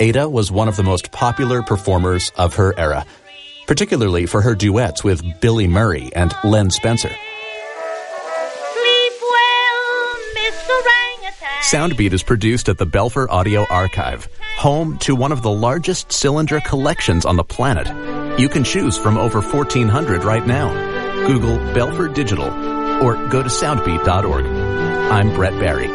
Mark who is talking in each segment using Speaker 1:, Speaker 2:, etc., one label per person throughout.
Speaker 1: Ada was one of the most popular performers of her era, particularly for her duets with Billy Murray and Len Spencer.
Speaker 2: Sleep well, Mr. Orangutan.
Speaker 1: Soundbeat is produced at the Belfer Audio Archive, home to one of the largest cylinder collections on the planet. You can choose from over 1,400 right now. Google Belfer Digital or go to soundbeat.org. I'm Brett Barry.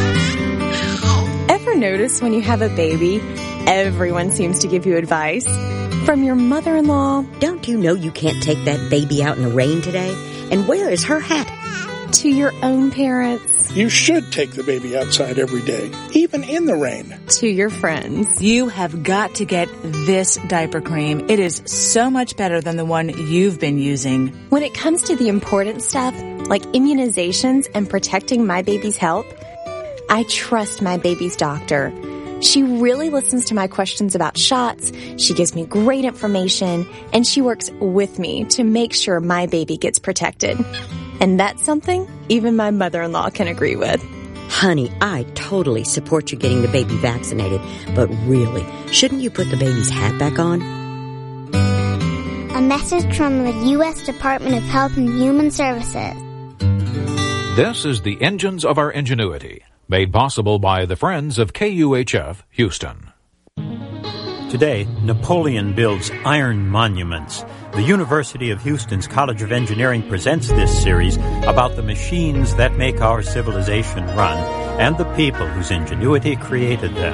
Speaker 3: Ever notice when you have a baby, everyone seems to give you advice? From your mother-in-law.
Speaker 4: Don't you know you can't take that baby out in the rain today? And where is her hat?
Speaker 3: To your own parents.
Speaker 5: You should take the baby outside every day, even in the rain.
Speaker 3: To your friends.
Speaker 6: You have got to get this diaper cream. It is so much better than the one you've been using.
Speaker 3: When it comes to the important stuff, like immunizations and protecting my baby's health, I trust my baby's doctor. She really listens to my questions about shots, she gives me great information, and she works with me to make sure my baby gets protected. And that's something even my mother-in-law can agree with.
Speaker 4: Honey, I totally support you getting the baby vaccinated, but really, shouldn't you put the baby's hat back on?
Speaker 7: A message from the U.S. Department of Health and Human Services.
Speaker 8: This is the Engines of Our Ingenuity, made possible by the Friends of KUHF Houston.
Speaker 9: Today, Napoleon builds iron monuments. The University of Houston's College of Engineering presents this series about the machines that make our civilization run and the people whose ingenuity created them.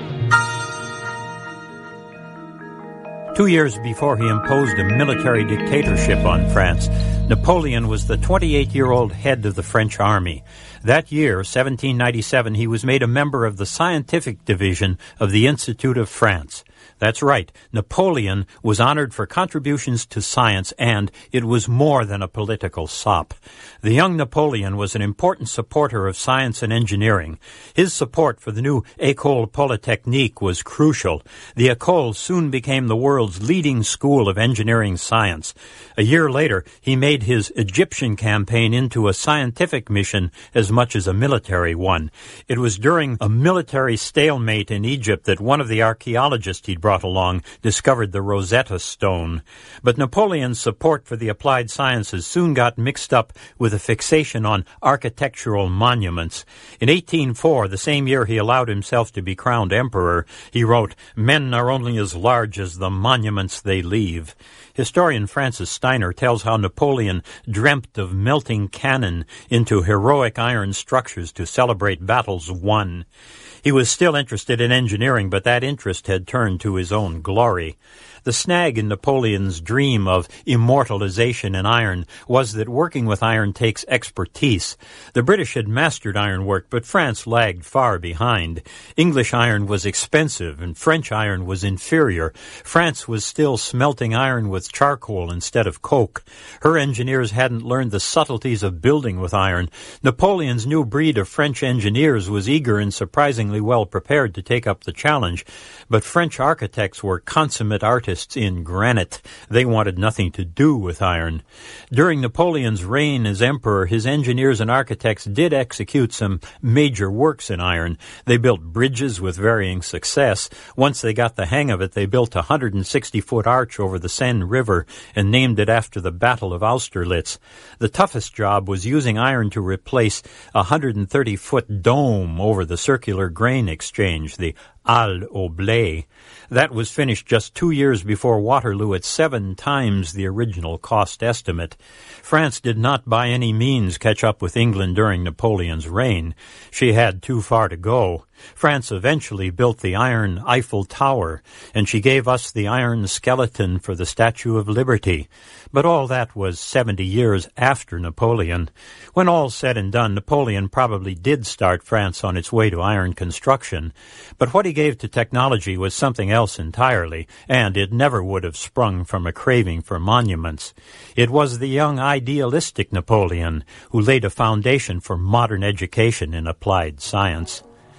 Speaker 9: 2 years before he imposed a military dictatorship on France, Napoleon was the 28-year-old head of the French army. That year, 1797, he was made a member of the scientific division of the Institute of France. That's right, Napoleon was honored for contributions to science, and it was more than a political sop. The young Napoleon was an important supporter of science and engineering. His support for the new École Polytechnique was crucial. The École soon became the world's leading school of engineering science. A year later, he made his Egyptian campaign into a scientific mission as much as a military one. It was during a military stalemate in Egypt that one of the archaeologists he'd brought along discovered the Rosetta Stone. But Napoleon's support for the applied sciences soon got mixed up with a fixation on architectural monuments. In 1804, the same year he allowed himself to be crowned emperor, he wrote, "Men are only as large as the monuments they leave." Historian Francis Steiner tells how Napoleon dreamt of melting cannon into heroic iron structures to celebrate battles won. He was still interested in engineering, but that interest had turned to his own glory. The snag in Napoleon's dream of immortalization in iron was that working with iron takes expertise. The British had mastered ironwork, but France lagged far behind. English iron was expensive, and French iron was inferior. France was still smelting iron with charcoal instead of coke. Her engineers hadn't learned the subtleties of building with iron. Napoleon's new breed of French engineers was eager and surprisingly well prepared to take up the challenge, but French architects were consummate artists in granite. They wanted nothing to do with iron. During Napoleon's reign as emperor, his engineers and architects did execute some major works in iron. They built bridges with varying success. Once they got the hang of it, they built a 160-foot arch over the Seine River and named it after the Battle of Austerlitz. The toughest job was using iron to replace a 130-foot dome over the circular grain exchange, the Halles au Blé. That was finished just 2 years before Waterloo at 7 times the original cost estimate. France did not by any means catch up with England during Napoleon's reign. She had too far to go. France eventually built the iron Eiffel Tower, and she gave us the iron skeleton for the Statue of Liberty. But all that was 70 years after Napoleon. When all's said and done, Napoleon probably did start France on its way to iron construction. But what he gave to technology was something else entirely, and it never would have sprung from a craving for monuments. It was the young idealistic Napoleon who laid a foundation for modern education in applied science.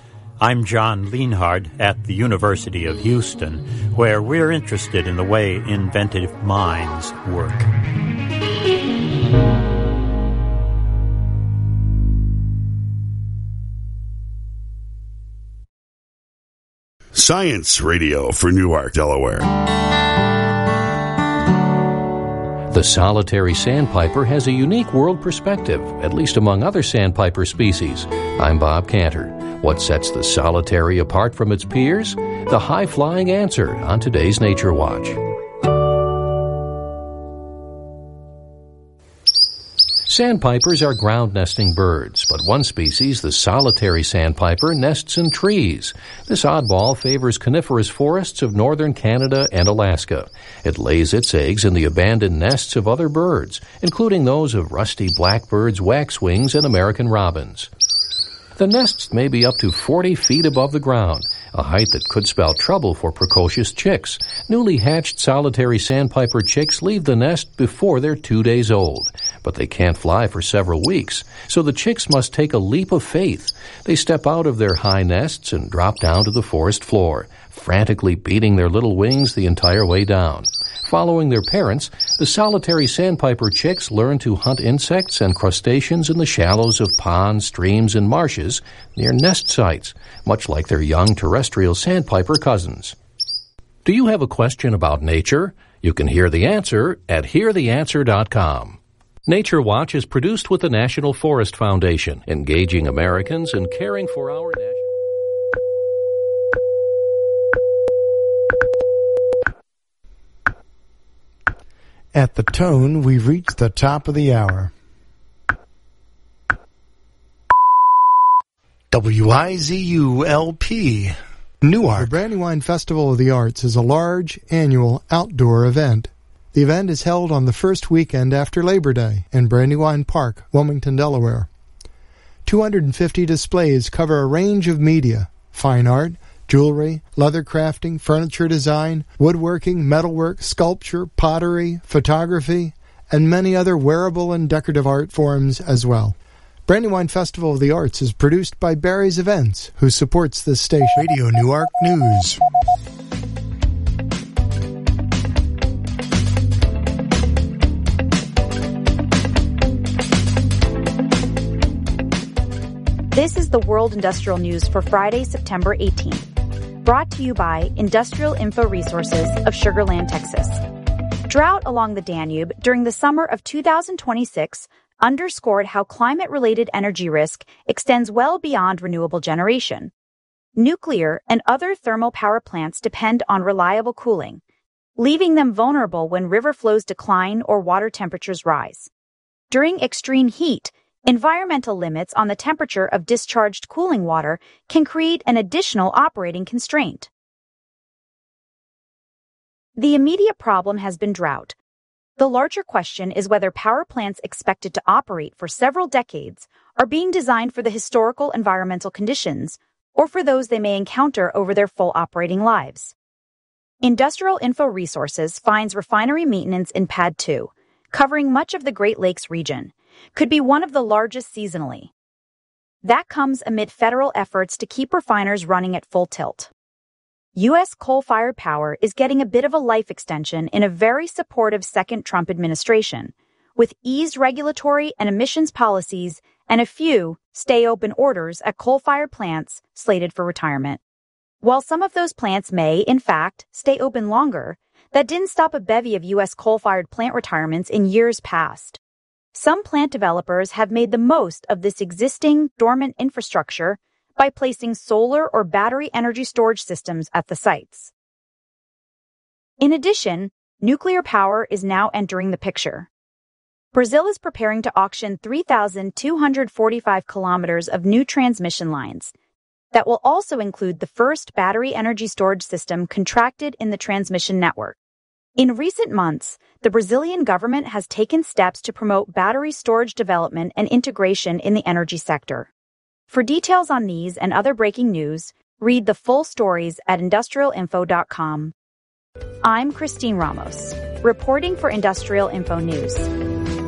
Speaker 9: I'm John Lienhard at the University of Houston, where we're interested in the way inventive minds work.
Speaker 10: Science Radio for Newark, Delaware.
Speaker 11: The solitary sandpiper has a unique world perspective, at least among other sandpiper species. I'm Bob Cantor. What sets the solitary apart from its peers? The high-flying answer on today's Nature Watch. Sandpipers are ground-nesting birds, but one species, the solitary sandpiper, nests in trees. This oddball favors coniferous forests of northern Canada and Alaska. It lays its eggs in the abandoned nests of other birds, including those of rusty blackbirds, waxwings, and American robins. The nests may be up to 40 feet above the ground, a height that could spell trouble for precocious chicks. Newly hatched solitary sandpiper chicks leave the nest before they're 2 days old, but they can't fly for several weeks, so the chicks must take a leap of faith. They step out of their high nests and drop down to the forest floor, frantically beating their little wings the entire way down. Following their parents, the solitary sandpiper chicks learn to hunt insects and crustaceans in the shallows of ponds, streams, and marshes near nest sites, much like their young terrestrial sandpiper cousins. Do you have a question about nature? You can hear the answer at heartheanswer.com. Nature Watch is produced with the National Forest Foundation, engaging Americans in caring for our national...
Speaker 12: At the tone, we've reached the top of the hour. WIZU-LP, Newark. The Brandywine Festival of the Arts is a large, annual, outdoor event. The event is held on the first weekend after Labor Day in Brandywine Park, Wilmington, Delaware. 250 displays cover a range of media, fine art, jewelry, leather crafting, furniture design, woodworking, metalwork, sculpture, pottery, photography, and many other wearable and decorative art forms as well. Brandywine Festival of the Arts is produced by Barry's Events, who supports this station. Radio Newark News.
Speaker 13: This is the World Industrial News for Friday, September 18th. Brought to you by Industrial Info Resources of Sugar Land, Texas. Drought along the Danube during the summer of 2026 underscored how climate-related energy risk extends well beyond renewable generation. Nuclear and other thermal power plants depend on reliable cooling, leaving them vulnerable when river flows decline or water temperatures rise. During extreme heat, environmental limits on the temperature of discharged cooling water can create an additional operating constraint. The immediate problem has been drought. The larger question is whether power plants expected to operate for several decades are being designed for the historical environmental conditions or for those they may encounter over their full operating lives. Industrial Info Resources finds refinery maintenance in PADD 2, covering much of the Great Lakes region, could be one of the largest seasonally. That comes amid federal efforts to keep refiners running at full tilt. U.S. coal-fired power is getting a bit of a life extension in a very supportive second Trump administration, with eased regulatory and emissions policies and a few stay-open orders at coal-fired plants slated for retirement. While some of those plants may, in fact, stay open longer, that didn't stop a bevy of U.S. coal-fired plant retirements in years past. Some plant developers have made the most of this existing dormant infrastructure by placing solar or battery energy storage systems at the sites. In addition, nuclear power is now entering the picture. Brazil is preparing to auction 3,245 kilometers of new transmission lines that will also include the first battery energy storage system contracted in the transmission network. In recent months, the Brazilian government has taken steps to promote battery storage development and integration in the energy sector. For details on these and other breaking news, read the full stories at industrialinfo.com. I'm Christine Ramos, reporting for Industrial Info News.